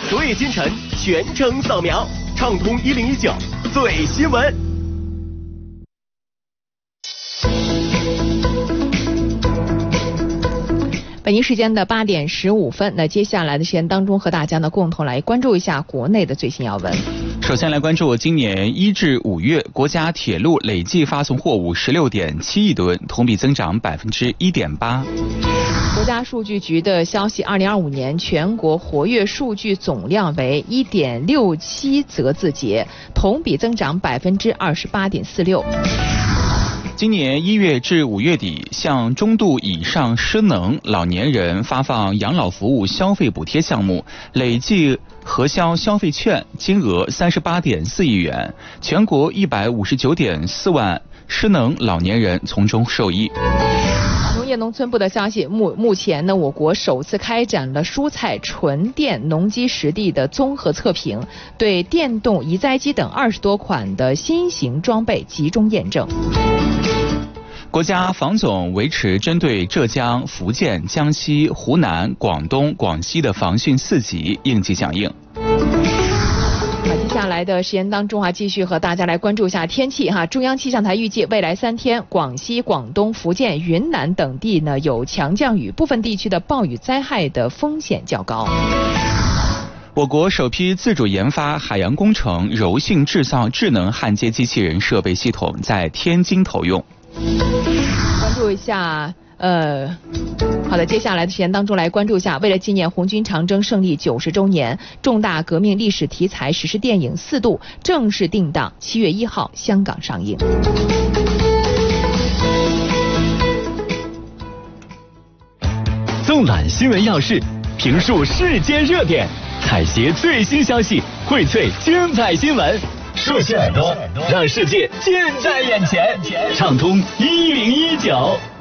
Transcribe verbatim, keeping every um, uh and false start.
昨夜今晨全程扫描，畅通一零一九最新闻。 北京时间的八点十五分，那接下来的时间当中，和大家呢共同来关注一下国内的最新要闻。 首先来关注今年一至五月国家铁路累计发送货物十六点七亿吨，同比增长百分之一点八。 国家数据局的消息，二零二五年全国活跃数据总量为一点六七则字节，同比增长百分之二十八点四六。 今年一月至五月底，向中度以上失能老年人发放养老服务消费补贴项目，累计核销消费券金额三十八点四亿元，全国一百五十九点四万失能老年人从中受益。 农业农村部的消息，目目前呢，我国首次开展了蔬菜纯电农机实地的综合测评，对电动移栽机等二十多款的新型装备集中验证。 国家防总维持针对浙江、福建、江西、湖南、广东、广西的防汛四级，应急响应。 接下来的时间当中啊，继续和大家来关注一下天气哈。中央气象台预计，未来三天，广西、广东、福建、云南等地呢有强降雨，部分地区的暴雨灾害的风险较高。 我国首批自主研发海洋工程柔性制造智能焊接机器人设备系统在天津投用。 关注一下，呃。好的，接下来的时间当中来关注一下，为了纪念红军长征胜利九十周年，重大革命历史题材史诗电影《四渡》正式定档七月一号香港上映。 纵览新闻要事，评述世界热点，采撷最新消息，荟萃精彩新闻。竖起耳朵，让世界近在眼前。畅通一零一九。